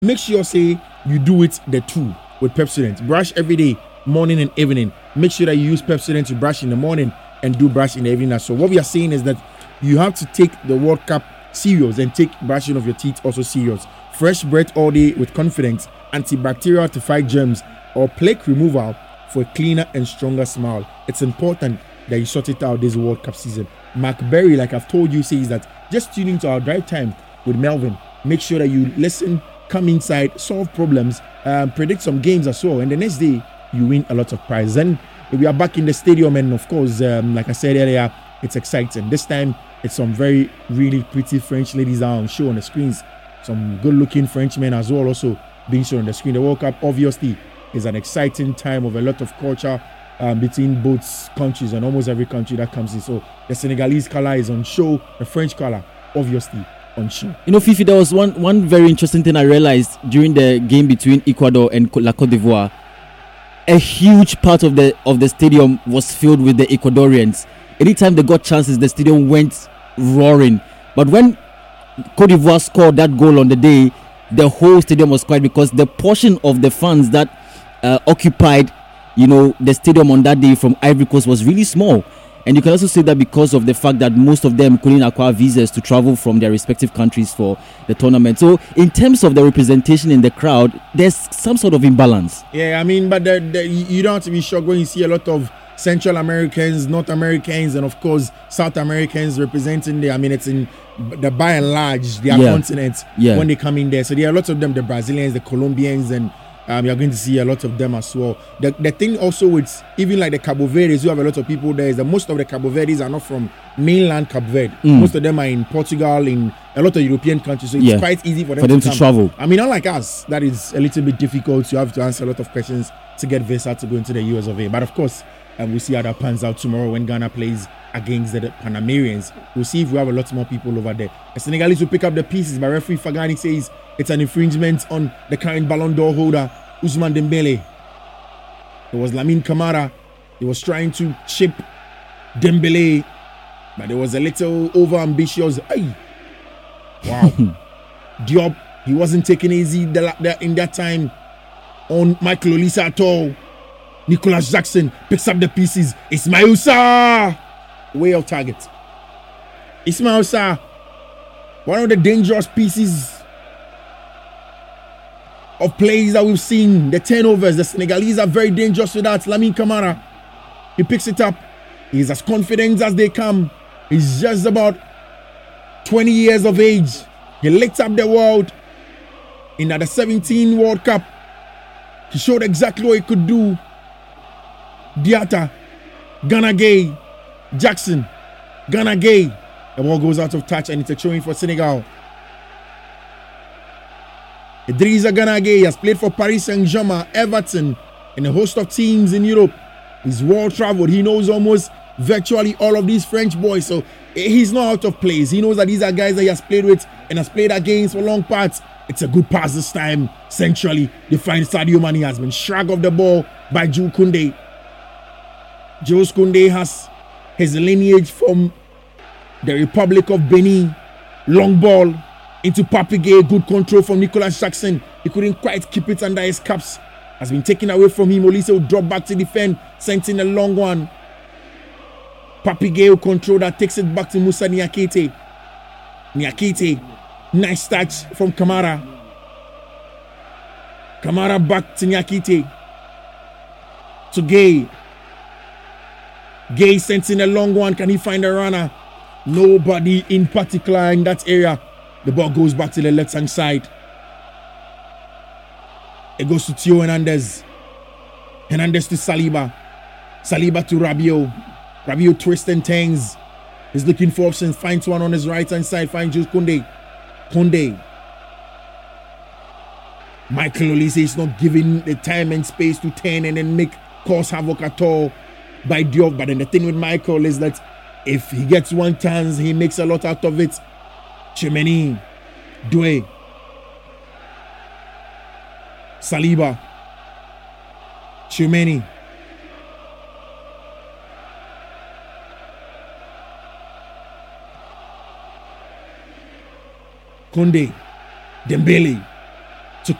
make sure say you do it the two with Pepsodent. Brush every day, morning and evening. Make sure that you use Pepsodent to brush in the morning and do brush in the evening. So what we are saying is that you have to take the World Cup serious and take brushing of your teeth also serious. Fresh breath all day with confidence, antibacterial to fight germs, or plaque removal for a cleaner and stronger smile. It's important that you sort it out this World Cup season. Mark Berry, like I've told you, says that just tune into our drive time with Melvin. Make sure that you listen, come inside, solve problems, predict some games as well, and the next day you win a lot of prizes. And we are back in the stadium, and of course, like I said earlier, it's exciting. This time it's some really pretty French ladies on show on the screens, some good-looking Frenchmen as well also being shown on the screen. The World Cup obviously is an exciting time of a lot of culture between both countries and almost every country that comes in. So the Senegalese color is on show, the French color obviously on show. You know, Fifi, there was one very interesting thing I realized during the game between Ecuador and La Côte d'Ivoire. A huge part of the stadium was filled with the Ecuadorians. Anytime they got chances, the stadium went roaring. But when Côte d'Ivoire scored that goal on the day, the whole stadium was quiet because the portion of the fans that occupied, the stadium on that day from Ivory Coast was really small. And you can also say that because of the fact that most of them couldn't acquire visas to travel from their respective countries for the tournament. So in terms of the representation in the crowd, there's some sort of imbalance. Yeah, I mean, but you don't have to be shocked when you see a lot of Central Americans, North Americans, and of course South Americans representing there. I mean, it's in the by and large their continent when they come in there. So there are lots of them, the Brazilians, the Colombians, and you're going to see a lot of them as well. The thing also with even like the Cabo Verdes, you have a lot of people there, is that most of the Cabo Verdes are not from mainland Cabo Verde. Most of them are in Portugal, in a lot of European countries. So it's quite easy for them to travel. I mean, unlike us, that is a little bit difficult. You have to answer a lot of questions to get visa to go into the US of A. But of course, we'll see how that pans out tomorrow when Ghana plays against the Panamerians. We'll see if we have a lot more people over there. The Senegalese will pick up the pieces, but referee Fagani says it's an infringement on the current Ballon d'Or holder, Ousmane Dembele. It was Lamine Camara. He was trying to chip Dembele, but there was a little over-ambitious. Ay. Wow. Diop, he wasn't taking easy in that time on Michael Olise at all. Nicolas Jackson picks up the pieces. Ismail Sarr, way off target. Ismail Sarr, one of the dangerous pieces of plays that we've seen. The turnovers, the Senegalese are very dangerous with that. Lamine Camara, he picks it up. He's as confident as they come. He's just about 20 years of age. He lit up the world in the 17 World Cup. He showed exactly what he could do. Diatta, Gana Gueye, Jackson, Gana Gueye. The ball goes out of touch and it's a throw-in for Senegal. Idrissa Gana Gueye has played for Paris Saint-Germain, Everton, and a host of teams in Europe. He's world-traveled. He knows almost virtually all of these French boys, so he's not out of place. He knows that these are guys that he has played with and has played against for long parts. It's a good pass this time. Centrally, they find Sadio Mane has been shrugged off the ball by Jules Koundé. Jules Koundé has his lineage from the Republic of Benin. Long ball into Pape Gueye. Good control from Nicolas Jackson. He couldn't quite keep it under his caps. Has been taken away from him. Olise will drop back to defend. Sent in a long one. Pape Gueye will control that. Takes it back to Moussa Niakhaté. Niakhaté. Nice touch from Kamara. Kamara back to Niakhaté. To Gueye. Gueye sends in a long one. Can he find a runner? Nobody in particular in that area. The ball goes back to the left-hand side. It goes to Theo Hernandez. Hernandez to Saliba. Saliba to Rabiot. Rabiot twists and turns. He's looking for options. Finds one on his right-hand side. Finds Jules Koundé. Koundé. Michael Olise is not giving the time and space to turn and then cause havoc at all by Diop. But then the thing with Michael is that if he gets one chance, he makes a lot out of it. Tchouameni, Doué, Saliba, Tchouameni, Koundé, Dembele.